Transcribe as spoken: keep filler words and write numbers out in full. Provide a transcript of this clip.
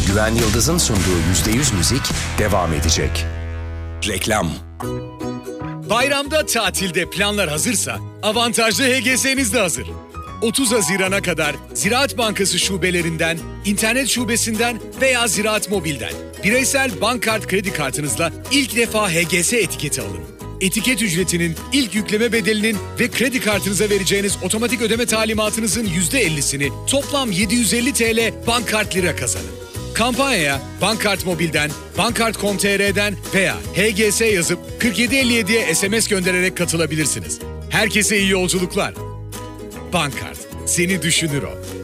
Güven Yıldız'ın sunduğu yüzde yüz müzik devam edecek. Reklam. Bayramda tatilde planlar hazırsa avantajlı H G S'niz de hazır. otuz Haziran'a kadar Ziraat Bankası şubelerinden, internet şubesinden veya Ziraat Mobil'den bireysel bank kart kredi kartınızla ilk defa H G S etiketi alın. Etiket ücretinin, ilk yükleme bedelinin ve kredi kartınıza vereceğiniz otomatik ödeme talimatınızın yüzde ellisini toplam yedi yüz elli TL Bankkart Lira kazanın. Kampanyaya Bankkart Mobil'den, bankkart nokta com nokta t r'den veya H G S yazıp kırk yedi elli yediye S M S göndererek katılabilirsiniz. Herkese iyi yolculuklar. Bankkart, seni düşünür o.